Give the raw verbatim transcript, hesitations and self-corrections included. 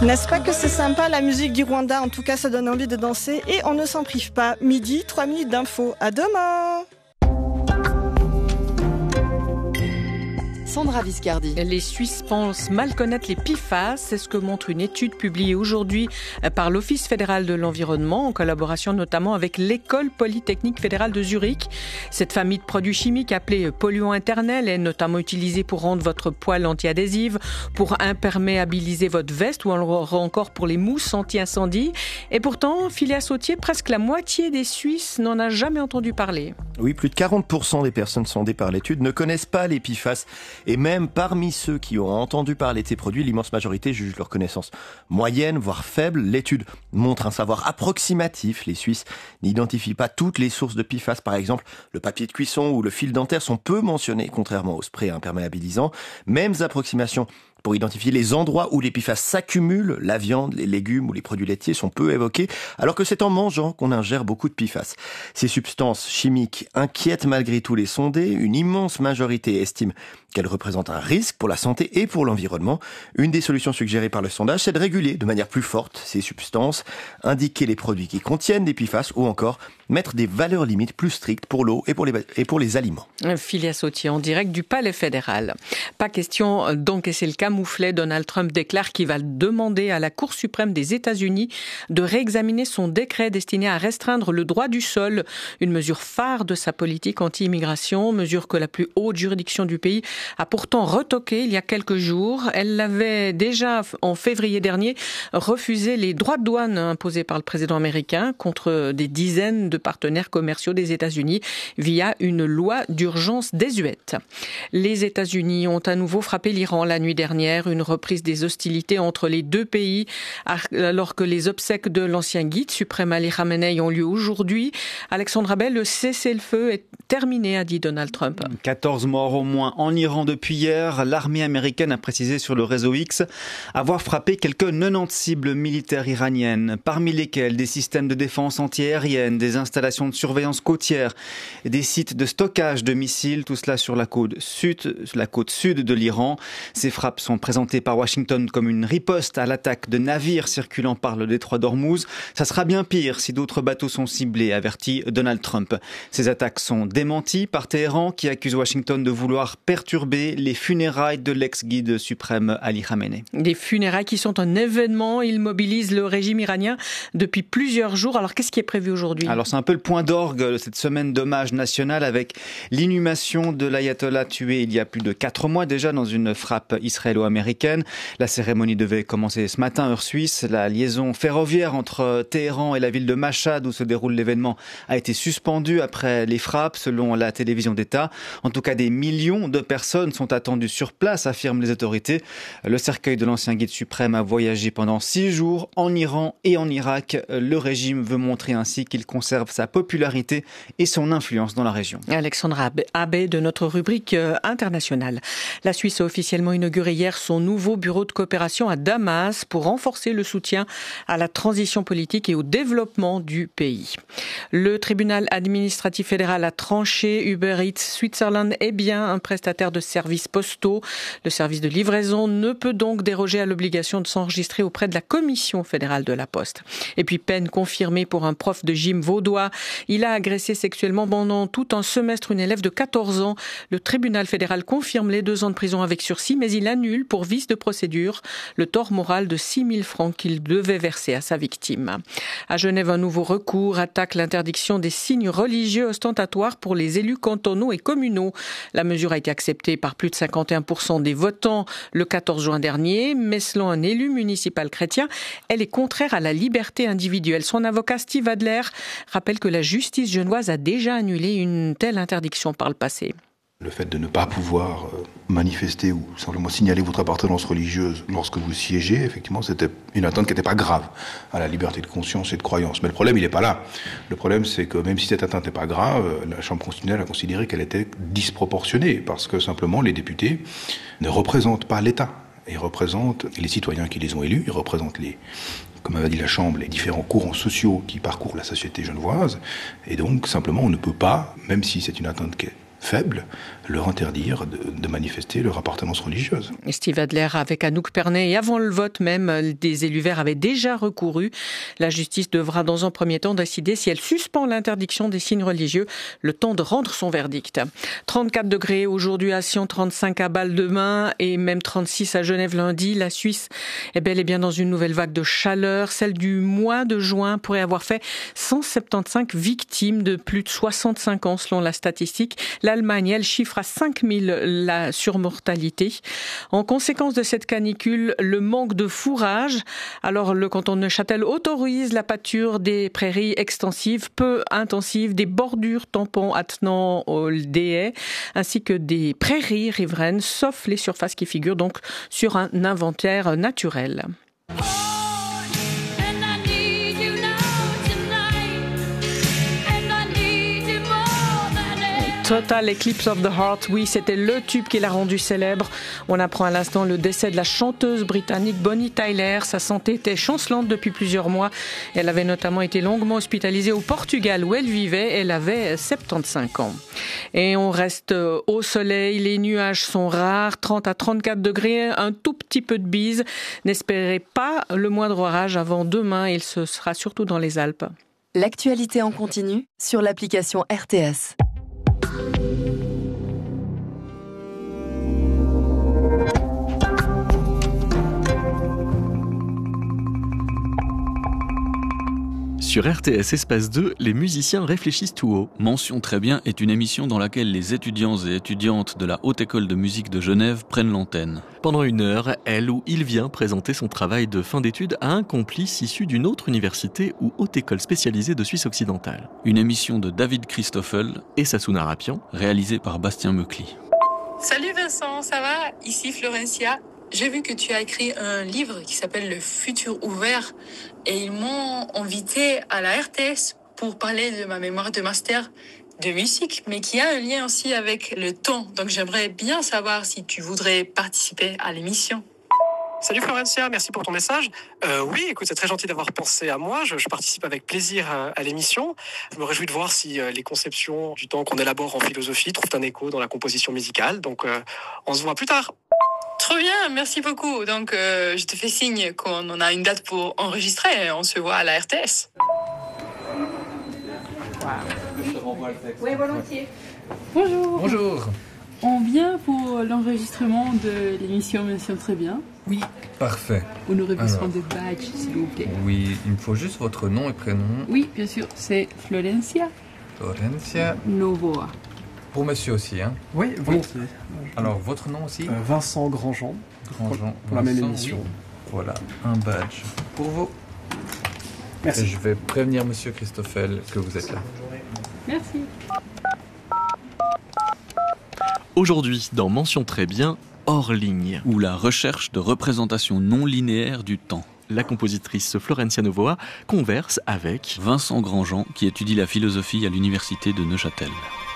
N'est-ce pas que c'est sympa la musique du Rwanda? En tout cas, ça donne envie de danser et on ne s'en prive pas. Midi, trois minutes d'infos. À demain. Sandra Viscardi. Les Suisses pensent mal connaître les P F A S. C'est ce que montre une étude publiée aujourd'hui par l'Office fédéral de l'environnement, en collaboration notamment avec l'École polytechnique fédérale de Zurich. Cette famille de produits chimiques appelés polluants éternels est notamment utilisée pour rendre votre poêle anti-adhésive, pour imperméabiliser votre veste ou encore pour les mousses anti-incendie. Et pourtant, Phileas Sautier, presque la moitié des Suisses n'en a jamais entendu parler. Oui, plus de quarante pour cent des personnes sondées par l'étude ne connaissent pas les P F A S. Et même parmi ceux qui ont entendu parler de ces produits, l'immense majorité juge leur connaissance moyenne, voire faible. L'étude montre un savoir approximatif. Les Suisses n'identifient pas toutes les sources de P F A S. Par exemple, le papier de cuisson ou le fil dentaire sont peu mentionnés, contrairement aux sprays imperméabilisants. Mêmes approximations pour identifier les endroits où les P F A S s'accumulent. La viande, les légumes ou les produits laitiers sont peu évoqués, alors que c'est en mangeant qu'on ingère beaucoup de P F A S. Ces substances chimiques inquiètent malgré tout les sondés. Une immense majorité estime qu'elles représentent un risque pour la santé et pour l'environnement. Une des solutions suggérées par le sondage, c'est de réguler de manière plus forte ces substances, indiquer les produits qui contiennent des P F A S ou encore mettre des valeurs limites plus strictes pour l'eau et pour les, et pour les aliments. Phileas Sautier en direct du Palais fédéral. Pas question d'encaisser le camouflet. Donald Trump déclare qu'il va demander à la Cour suprême des États-Unis de réexaminer son décret destiné à restreindre le droit du sol, une mesure phare de sa politique anti-immigration, mesure que la plus haute juridiction du pays a pourtant retoquée il y a quelques jours. Elle l'avait déjà, en février dernier, refusé les droits de douane imposés par le président américain contre des dizaines de partenaires commerciaux des États-Unis via une loi d'urgence désuète. Les États-Unis ont à nouveau frappé l'Iran la nuit dernière, une reprise des hostilités entre les deux pays alors que les obsèques de l'ancien guide suprême Ali Khamenei ont lieu aujourd'hui. Alexandre Abel, le cessez-le-feu est terminé, a dit Donald Trump. quatorze morts au moins en Iran depuis hier. L'armée américaine a précisé sur le réseau X avoir frappé quelques quatre-vingt-dix cibles militaires iraniennes, parmi lesquelles des systèmes de défense antiaérienne, des installations de surveillance côtière, des sites de stockage de missiles, tout cela sur la côte sud, la côte sud de l'Iran. Ces frappes sont présentées par Washington comme une riposte à l'attaque de navires circulant par le détroit d'Ormuz. Ça sera bien pire si d'autres bateaux sont ciblés, avertit Donald Trump. Ces attaques sont démenties par Téhéran, qui accuse Washington de vouloir perturber les funérailles de l'ex-guide suprême Ali Khamenei. Des funérailles qui sont un événement. Ils mobilisent le régime iranien depuis plusieurs jours. Alors qu'est-ce qui est prévu aujourd'hui ? Alors c'est un peu le point d'orgue de cette semaine d'hommage national avec l'inhumation de l'ayatollah tué il y a plus de quatre mois déjà dans une frappe israélo-américaine. La cérémonie devait commencer ce matin, heure suisse. La liaison ferroviaire entre Téhéran et la ville de Machhad, où se déroule l'événement, a été suspendue après les frappes, selon la télévision d'État. En tout cas, des millions de personnes sont attendues sur place, affirment les autorités. Le cercueil de l'ancien guide suprême a voyagé pendant six jours en Iran et en Irak. Le régime veut montrer ainsi qu'il conserve sa popularité et son influence dans la région. Alexandra Abbé de notre rubrique internationale. La Suisse a officiellement inauguré hier son nouveau bureau de coopération à Damas pour renforcer le soutien à la transition politique et au développement du pays. Le tribunal administratif fédéral a tranché. Uber Eats Switzerland est bien un prestataire de services postaux. Le service de livraison ne peut donc déroger à l'obligation de s'enregistrer auprès de la Commission fédérale de la Poste. Et puis peine confirmée pour un prof de gym vaudois. Il a agressé sexuellement pendant tout un semestre une élève de quatorze ans. Le tribunal fédéral confirme les deux ans de prison avec sursis, mais il annule pour vice de procédure le tort moral de six mille francs qu'il devait verser à sa victime. À Genève, un nouveau recours attaque l'interdiction des signes religieux ostentatoires pour les élus cantonaux et communaux. La mesure a été acceptée par plus de cinquante et un pour cent des votants le quatorze juin dernier, mais selon un élu municipal chrétien, elle est contraire à la liberté individuelle. Son avocat Steve Adler rappelle que la justice genevoise a déjà annulé une telle interdiction par le passé. Le fait de ne pas pouvoir manifester ou simplement signaler votre appartenance religieuse lorsque vous siégez, effectivement, c'était une atteinte qui n'était pas grave à la liberté de conscience et de croyance. Mais le problème, il n'est pas là. Le problème, c'est que même si cette atteinte n'est pas grave, la Chambre constitutionnelle a considéré qu'elle était disproportionnée parce que simplement les députés ne représentent pas l'État. Ils représentent les citoyens qui les ont élus, ils représentent les, comme avait dit la Chambre, les différents courants sociaux qui parcourent la société genevoise. Et donc, simplement, on ne peut pas, même si c'est une atteinte qui est faibles, leur interdire de, de manifester leur appartenance religieuse. Steve Adler avec Anouk Pernet, et avant le vote même, des élus verts avaient déjà recouru. La justice devra dans un premier temps décider si elle suspend l'interdiction des signes religieux, le temps de rendre son verdict. trente-quatre degrés aujourd'hui à Sion, trente-cinq à Bâle demain et même trente-six à Genève lundi. La Suisse est bel et bien dans une nouvelle vague de chaleur. Celle du mois de juin pourrait avoir fait cent soixante-quinze victimes de plus de soixante-cinq ans selon la statistique. L'Allemagne, elle, chiffre à cinq mille la surmortalité. En conséquence de cette canicule, le manque de fourrage. Alors, le canton de Neuchâtel autorise la pâture des prairies extensives, peu intensives, des bordures tampons attenant des haies, ainsi que des prairies riveraines, sauf les surfaces qui figurent donc sur un inventaire naturel. Total Eclipse of the Heart, oui, c'était le tube qui l'a rendu célèbre. On apprend à l'instant le décès de la chanteuse britannique Bonnie Tyler. Sa santé était chancelante depuis plusieurs mois. Elle avait notamment été longuement hospitalisée au Portugal où elle vivait. Elle avait soixante-quinze ans. Et on reste au soleil. Les nuages sont rares, trente à trente-quatre degrés, un tout petit peu de bise. N'espérez pas le moindre orage avant demain. Il se sera surtout dans les Alpes. L'actualité en continu sur l'application R T S. Sur R T S Espace deux, les musiciens réfléchissent tout haut. Mention très bien est une émission dans laquelle les étudiants et étudiantes de la Haute École de musique de Genève prennent l'antenne. Pendant une heure, elle ou il vient présenter son travail de fin d'études à un complice issu d'une autre université ou haute école spécialisée de Suisse occidentale. Une émission de David Christoffel et Sassouna Rapian, réalisée par Bastien Meucli. Salut Vincent, ça va? Ici Florencia. J'ai vu que tu as écrit un livre qui s'appelle Le futur ouvert et ils m'ont invité à la R T S pour parler de ma mémoire de master de musique, mais qui a un lien aussi avec le temps. Donc j'aimerais bien savoir si tu voudrais participer à l'émission. Salut Florencia, merci pour ton message. Euh, oui, écoute, c'est très gentil d'avoir pensé à moi. Je, je participe avec plaisir à, à l'émission. Je me réjouis de voir si euh, les conceptions du temps qu'on élabore en philosophie trouvent un écho dans la composition musicale. Donc euh, on se voit plus tard. Trop bien, merci beaucoup. Donc, euh, je te fais signe qu'on en a une date pour enregistrer. On se voit à la R T S. Wow. Oui, volontiers. Bonjour. Bonjour. On vient pour l'enregistrement de l'émission Mention très bien. Oui, parfait. On aurait besoin de badge, s'il vous plaît. Oui, il me faut juste votre nom et prénom. Oui, bien sûr, c'est Florencia. Florencia. Novoa. Pour monsieur aussi, hein? Oui, volontiers. Alors, votre nom aussi? euh, Vincent Grandjean. Grandjean. Pour la même émission. Oui. Voilà, un badge pour vous. Merci. Et je vais prévenir monsieur Christoffel que vous êtes là. Merci. Aujourd'hui, dans Mention très bien, hors ligne. Ou la recherche de représentation non linéaire du temps. La compositrice Florencia Novoa converse avec Vincent Grandjean qui étudie la philosophie à l'université de Neuchâtel.